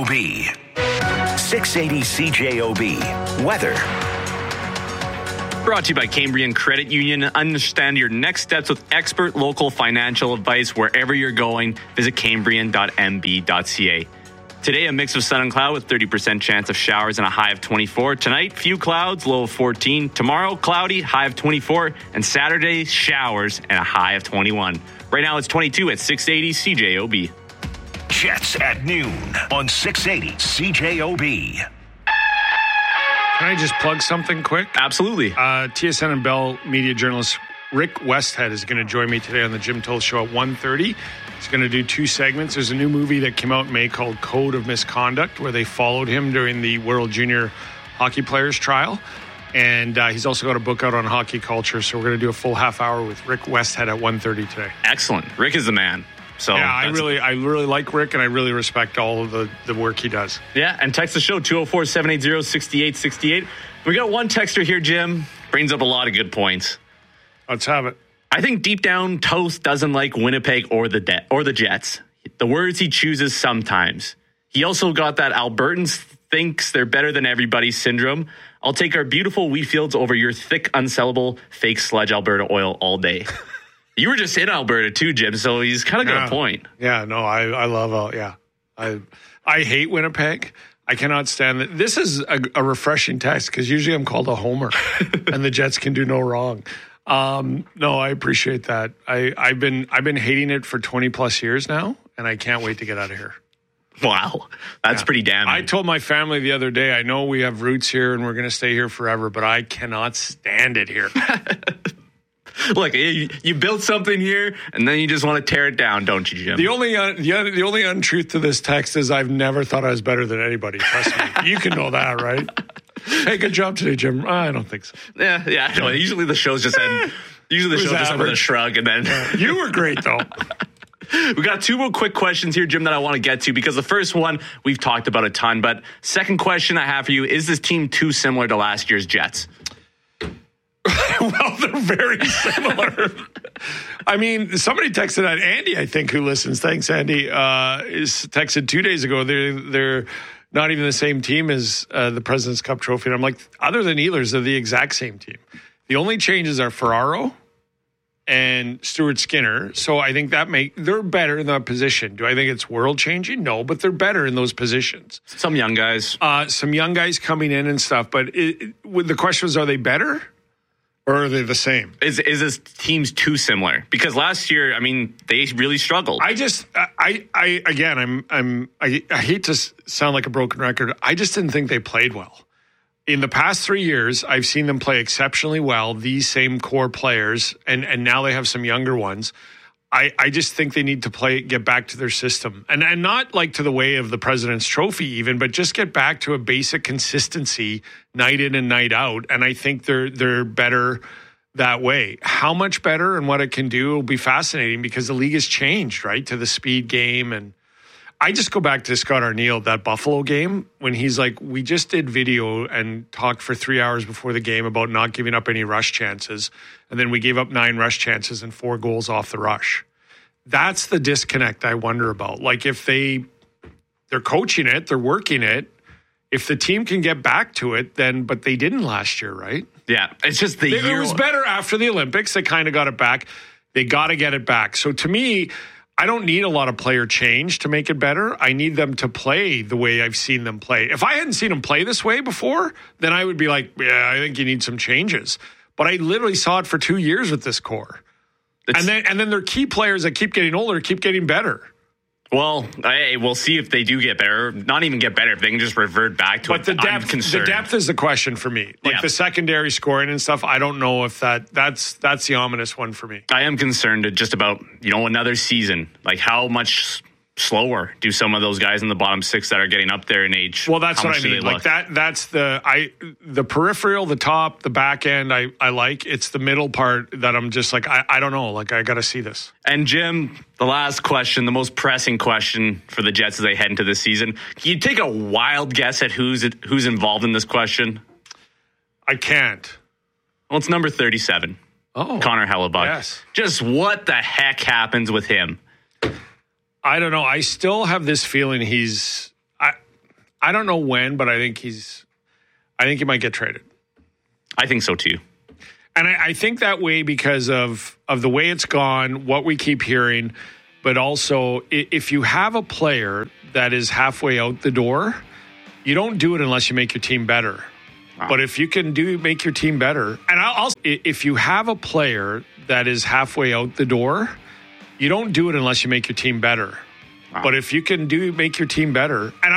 680 CJOB. Weather. Brought to you by Cambrian Credit Union. Understand your next steps with expert local financial advice wherever you're going. Visit cambrian.mb.ca. Today, a mix of sun and cloud with 30% chance of showers and a high of 24. Tonight, few clouds, low of 14. Tomorrow, cloudy, high of 24. And Saturday, showers and a high of 21. Right now, it's 22 at 680 CJOB. Jets at noon on 680 CJOB. Can I just plug something quick? Absolutely. TSN and Bell media journalist Rick Westhead is going to join me today on the Jim Toll Show at 1:30. He's going to do 2 segments. There's a new movie that came out in May called Code of Misconduct, where they followed him during the World Junior Hockey Players Trial. And he's also got a book out on hockey culture. So we're going to do a full half hour with Rick Westhead at 1:30 today. Excellent. Rick is the man. So yeah, I really like Rick, and I really respect all of the work he does. Yeah, and text the show, 204-780-6868. We got one texter here, Jim. Brings up a lot of good points. Let's have it. I think deep down, Toast doesn't like Winnipeg or the Jets. The words he chooses sometimes. He also got that Albertans thinks they're better than everybody syndrome. I'll take our beautiful wheat fields over your thick, unsellable, fake sludge Alberta oil all day. You were just in Alberta too, Jim, so he's kind of got a point. Yeah, no, I love I hate Winnipeg. I cannot stand it. This is a refreshing text because usually I'm called a homer and the Jets can do no wrong. No, I appreciate that. I've been hating it for 20 plus years now, and I can't wait to get out of here. Wow, that's pretty damning. I told my family the other day, I know we have roots here and we're going to stay here forever, but I cannot stand it here. Look, you built something here, and then you just want to tear it down, don't you, Jim? The only untruth to this text is I've never thought I was better than anybody. Trust me. You can know that, right? Hey, good job today, Jim. I don't think so. Yeah. No, usually the shows just end. Usually the show just end with a shrug, and then you were great though. We got 2 more quick questions here, Jim, that I want to get to because the first one we've talked about a ton. But second question I have for you: is this team too similar to last year's Jets? Well, they're very similar. I mean, somebody texted at Andy, I think, who listens. Thanks, Andy. Is texted 2 days ago. They're not even the same team as the President's Cup trophy. And I'm like, other than Ehlers, they're the exact same team. The only changes are Ferraro and Stuart Skinner. So I think they're better in that position. Do I think it's world changing? No, but they're better in those positions. Some young guys. Some young guys coming in and stuff. But the question is, are they better? Or are they the same? Is this teams too similar? Because last year, I mean, they really struggled. I hate to sound like a broken record. I just didn't think they played well. In the past 3 years, I've seen them play exceptionally well, these same core players, and now they have some younger ones. I just think they need to get back to their system. And not like to the way of the President's Trophy even, but just get back to a basic consistency night in and night out. And I think they're better that way. How much better and what it can do will be fascinating because the league has changed, right, to the speed game. And I just go back to Scott Arniel, that Buffalo game, when he's like, we just did video and talked for 3 hours before the game about not giving up any rush chances. And then we gave up 9 rush chances and 4 goals off the rush. That's the disconnect I wonder about. Like if they They're coaching it. They're working it. If the team can get back to it, then, but they didn't last year, right? Yeah, it's just the year. It was better after the Olympics. They kind of got it back. They got to get it back. So to me, I don't need a lot of player change to make it better. I need them to play the way I've seen them play. If I hadn't seen them play this way before, then I would be like, yeah, I think you need some changes. But I literally saw it for 2 years with this core. And then their key players that keep getting older keep getting better. Well, we'll see if they do get better. Not even get better, if they can just revert back to it. But the depth is the question for me. Like the secondary scoring and stuff, I don't know if that's the ominous one for me. I am concerned just about, another season. Like how much slower do some of those guys in the bottom six that are getting up there in age? Well, that's what I mean. Like that's the peripheral, the top, the back end. I like. It's the middle part that I'm just like I don't know. Like I got to see this. And Jim, the last question, the most pressing question for the Jets as they head into this season. Can you take a wild guess at who's involved in this question? I can't. Well, it's number 37. Oh, Connor Hellebuyck. Yes. Just what the heck happens with him? I don't know. I still have this feeling I don't know when, but I think he might get traded. I think so too. And I think that way because of the way it's gone, what we keep hearing, but also if you have a player that is halfway out the door, you don't do it unless you make your team better. Wow. But if you can make your team better, and if you have a player that is halfway out the door, you don't do it unless you make your team better. Wow. But if you can make your team better, and